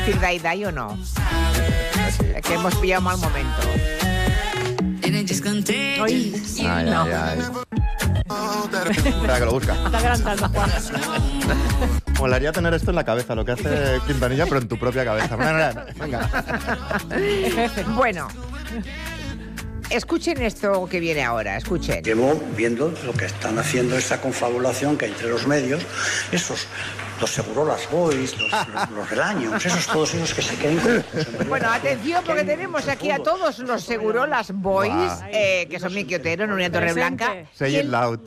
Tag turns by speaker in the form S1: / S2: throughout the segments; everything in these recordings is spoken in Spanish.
S1: decir Dai o no? Es que hemos pillado mal momento. Ay, no.
S2: Espera, que lo busca.
S3: Está grande, Juan.
S2: Molaría tener esto en la cabeza, lo que hace Quintanilla, pero en tu propia cabeza. Venga.
S1: Bueno, escuchen esto que viene ahora, escuchen.
S4: Llevo viendo lo que están haciendo, esa confabulación que hay entre los medios, los Segurolas Boys, los Relaños, todos esos que se creen.
S1: Bueno, atención, porque tenemos aquí a todos los Segurolas Boys, que son Miki Otero, Nuria Torreblanca.
S2: Say it loud.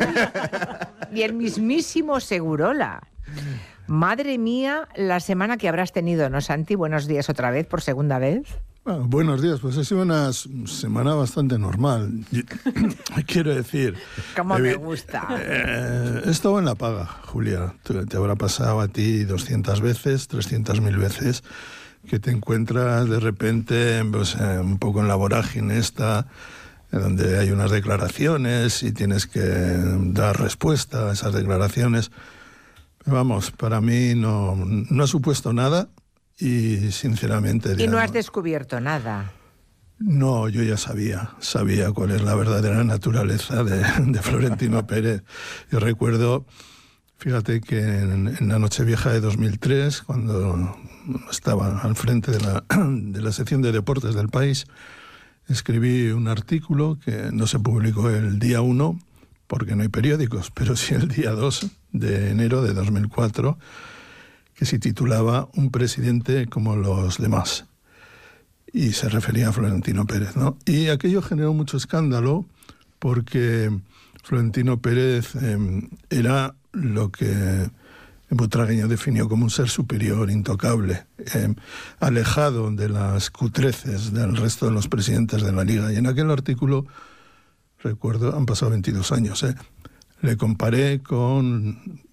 S1: Y el mismísimo Segurola. Madre mía, la semana que habrás tenido, ¿no, Santi? Buenos días otra vez, por segunda vez.
S5: Bueno, buenos días, pues ha sido una semana bastante normal. Quiero decir...
S1: Como me gusta.
S5: He estado en la paga, Julia. Te habrá pasado a ti 200 veces, 300.000 veces, que te encuentras de repente pues, un poco en la vorágine esta, donde hay unas declaraciones y tienes que dar respuesta a esas declaraciones. Pero vamos, para mí no ha supuesto nada. Y sinceramente...
S1: Y no has descubierto nada.
S5: No, yo ya sabía cuál es la verdadera naturaleza de Florentino Pérez. Yo recuerdo, fíjate que en la Nochevieja de 2003, cuando estaba al frente de la sección de deportes del País, escribí un artículo que no se publicó el día 1, porque no hay periódicos, pero sí el día 2 de enero de 2004, que se titulaba Un presidente como los demás. Y se refería a Florentino Pérez, ¿no? Y aquello generó mucho escándalo porque Florentino Pérez era lo que Butragueño definió como un ser superior, intocable, alejado de las cutreces del resto de los presidentes de la Liga. Y en aquel artículo, recuerdo, han pasado 22 años, le comparé con